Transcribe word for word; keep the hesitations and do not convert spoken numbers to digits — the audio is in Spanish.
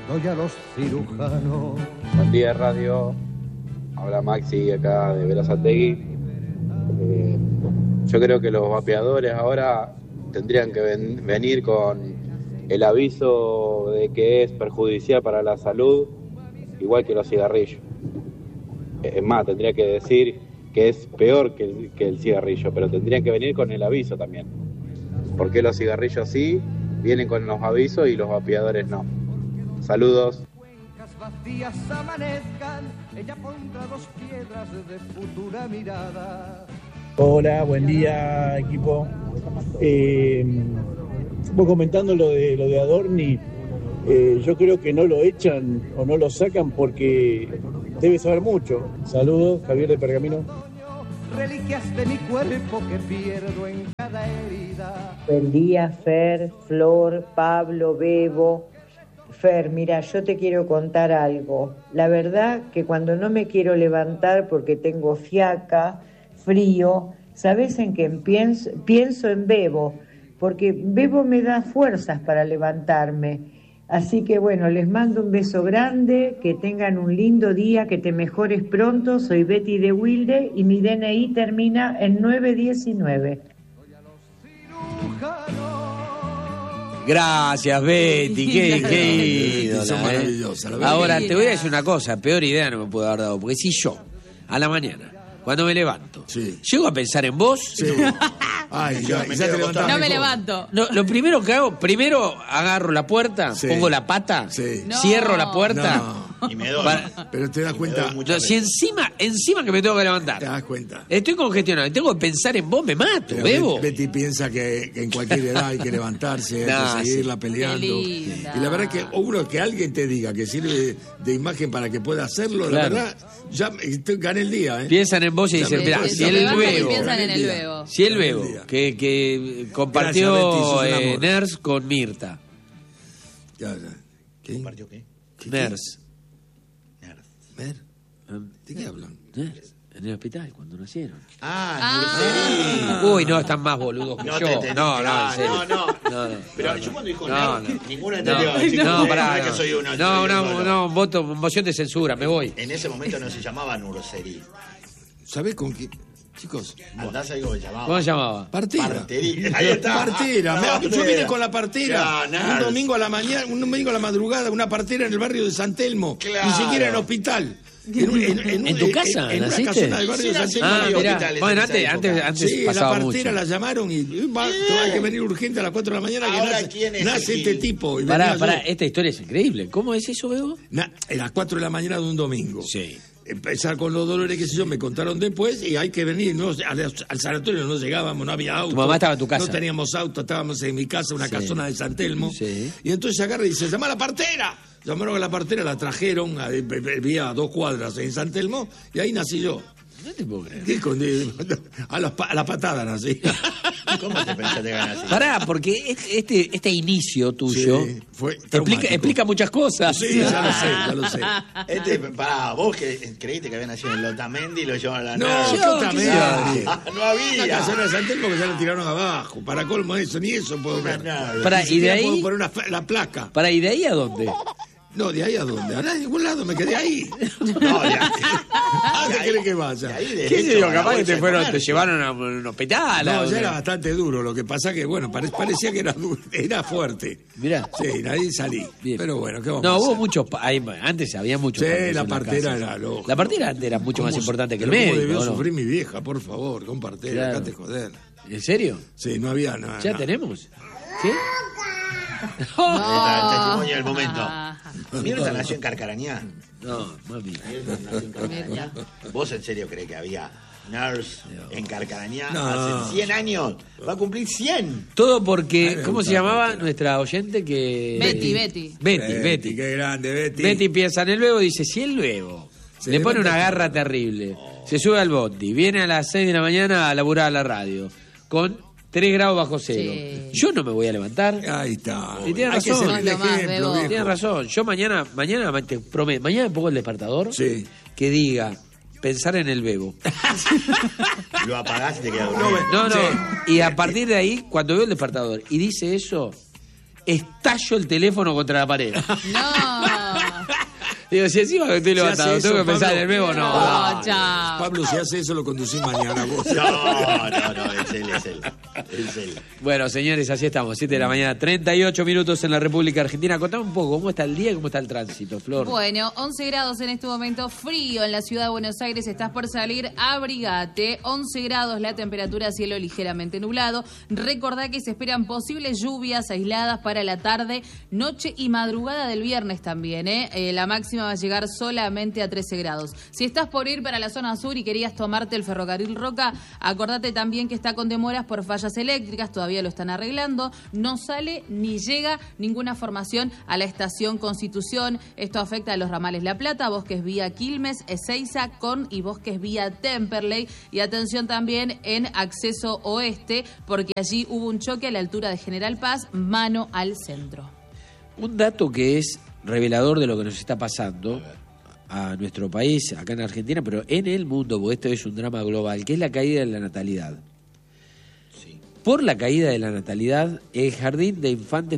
doy a los cirujanos. Buen día, radio. Habla Maxi acá de Berazategui. Eh, yo creo que los vapeadores ahora tendrían que ven, venir con el aviso de que es perjudicial para la salud, igual que los cigarrillos. Es más, tendría que decir que es peor que el, que el cigarrillo, pero tendrían que venir con el aviso también. Porque los cigarrillos sí vienen con los avisos y los vapeadores no. Saludos. Vacías amanezcan, ella pondrá dos piedras de futura mirada. Hola, buen día, equipo. Eh, vos comentando lo de lo de Adorni, eh, yo creo que no lo echan o no lo sacan porque debe saber mucho. Saludos, Javier de Pergamino. Reliquias de mi cuerpo que pierdo en cada herida. Buen día, Fer, Flor, Pablo, Bebo. Fer, mira, yo te quiero contar algo. La verdad que cuando no me quiero levantar porque tengo fiaca, frío, ¿sabes en qué pienso? Pienso en Bebo, porque Bebo me da fuerzas para levantarme. Así que bueno, les mando un beso grande, que tengan un lindo día, que te mejores pronto. Soy Betty de Wilde y mi D N I termina en nueve diecinueve. Gracias, Betty, qué, qué ídola, maravillosa. ¿eh? Ahora, te voy a decir una cosa, peor idea no me puedo haber dado, porque si yo, a la mañana, cuando me levanto, sí. llego a pensar en vos... Sí. Ay, ya, me ya te levantaste. no me levanto. No, lo primero que hago, primero agarro la puerta, sí. pongo la pata, sí. no. cierro la puerta... No. Y me doy. Para, pero te das cuenta. No, si encima, encima que me tengo que levantar. Te das cuenta. Estoy congestionado. Tengo que pensar en vos, me mato, pero Bebo. Betty piensa que, que en cualquier edad hay que levantarse, no, hay que seguirla sí. peleando. Y la verdad que uno que alguien te diga que sirve de, de imagen para que pueda hacerlo, claro. la verdad, ya gané el día. ¿eh? Piensan en vos y dicen, mira, si el Bebo. Piensan en el Bebo. Si el Bebo, que, que compartió Gracias, Betty, eh, Ners con Mirta. Ya, ya. ¿Qué? ¿Compartió qué? ¿Qué? Ners. Ver, ¿de qué hablan? Ners. En el hospital, cuando nacieron. Ah, ah. Uy, no, están más boludos que no yo. Te, te, no, no, no, en serio. no, no, no, no. Pero no, yo cuando dijo no, nada, no. ninguno No, entendió. no, no, pará, no, no. que soy uno, no, soy no, uno. no, voto, moción de censura, me voy. En ese momento no se llamaba Nurserí. ¿Sabés con qué? Chicos, Andás algo que llamaba. ¿Cómo se llamaba? Partera. Parterí. Ahí está. Partera. Ah, Me, yo vine con la partera. Ya, un domingo a la mañana, un domingo a la madrugada, una partera en el barrio de San Telmo. Claro. Ni siquiera en hospital. En, un, en, en, ¿En tu casa? En, en una ¿Naciste? casona del barrio Sí, de San Telmo. Ah, mirá. hospitales Bueno, en esa antes, antes, época. antes Sí, la pasaba partera mucho. la llamaron y va, hay que venir urgente a las cuatro de la mañana que Ahora, nace, ¿quién es nace el este Gil? tipo. Y Pará, venía pará, yo. esta historia es increíble. ¿Cómo es eso, Bebo? Na, a las cuatro de la mañana de un domingo. Sí. Empezar con los dolores, qué sé yo, me contaron después y hay que venir. No, al, al sanatorio no llegábamos, no había auto. Tu mamá estaba en tu casa. No teníamos auto, estábamos en mi casa, una Sí. casona de San Telmo. Sí. Y entonces agarra y dice, llama a la partera. Llamaron a la partera, la trajeron, a, vivía a dos cuadras en San Telmo y ahí nací yo. No te puedo creer. ¿Qué con- a, la, a la patada nací. ¿Cómo te pensaste que ganas así? Pará, porque este, este inicio tuyo Sí, fue explica, traumático. explica muchas cosas. Sí, ya lo sé, ya lo sé. Este, pará, vos que creíste que había nacido en Lotamendi y lo llevaron a la No, nave. yo también. Ah, no La había. casona de San Telmo que ya la tiraron abajo. Para colmo eso, ni eso puedo ver. nave. Pará, Ni y de siquiera ahí, puedo poner una, la placa. pará, ¿y de ahí a dónde? No, ¿de ahí a dónde? Ahora de ningún lado, me quedé ahí. No, de ahí. ¿A dónde De ahí- querés que vaya? de ahí ¿Qué derecho sé yo? a la Capaz que bolsa te de fueron, te comercio. llevaron a un hospital. No, a ya donde- era bastante duro. Lo que pasa que, bueno, pare- parecía que era, du- era fuerte. Mirá. Sí, ahí salí. Bien. Pero bueno, ¿qué vamos No, a hubo hacer? muchos. pa- hay- antes había muchos. Sí, partos la en partera casa. era lógico. La partera antes era mucho más ¿Cómo- importante que el pero médico. ¿Cómo debió ¿no? sufrir mi vieja, por favor, con partera? Claro. Acá te joder. ¿En serio? Sí, no había nada. ¿Ya no. tenemos? ¿Sí? Ahí está el testimonio del momento. Mirta nació en Carcarañá. No, mami. Mirta nació en Carcarañá. ¿Vos en serio crees que había nurse en Carcarañá No. hace cien años? Va a cumplir cien. Todo porque, Ay, me ¿cómo se gusta, llamaba Betty. nuestra oyente que... Betty, Betty. Betty, Betty. Qué grande, Betty. Betty piensa en el Bebo y dice, si el Bebo Se le pone levanta una el- garra terrible, se sube al bondi, viene a las seis de la mañana a laburar a la radio, con tres grados bajo cero. Sí. Yo no me voy a levantar. Ahí está. Y tiene Hay que razón. ser el No es lo más, ejemplo, Bebo. viejo. Tienes razón. Yo mañana, mañana te prometo, mañana pongo el despertador Sí. que diga pensar en el Bebo. Lo apagás y te quedas dormido. No, no. Sí. Y a partir de ahí, cuando veo el despertador y dice eso, estallo el teléfono contra la pared. No. Digo, si encima que estoy levantado, eso, tengo que pensar Pablo? en el nuevo, no. No, no. chao. Pablo, si hace eso, lo conducís mañana vos. No, no, no, es él, es él. Es él. Bueno, señores, así estamos, siete de la mañana, treinta y ocho minutos en la República Argentina. Contame un poco, ¿cómo está el día y cómo está el tránsito, Flor? Bueno, once grados en este momento, frío en la ciudad de Buenos Aires, estás por salir, abrigate, once grados la temperatura, cielo ligeramente nublado. Recordá que se esperan posibles lluvias aisladas para la tarde, noche y madrugada del viernes también, ¿eh? Eh, la máxima va a llegar solamente a trece grados. Si estás por ir para la zona sur y querías tomarte el ferrocarril Roca, acordate también que está con demoras por fallas eléctricas, todavía lo están arreglando, no sale ni llega ninguna formación a la estación Constitución. Esto afecta a los ramales La Plata, Bosques vía Quilmes, Ezeiza, Con y Bosques vía Temperley. Y atención también en acceso oeste, porque allí hubo un choque a la altura de General Paz, mano al centro. Un dato que es revelador de lo que nos está pasando a nuestro país, acá en Argentina, pero en el mundo, porque esto es un drama global, que es la caída de la natalidad. Sí. Por la caída de la natalidad, el Jardín de Infantes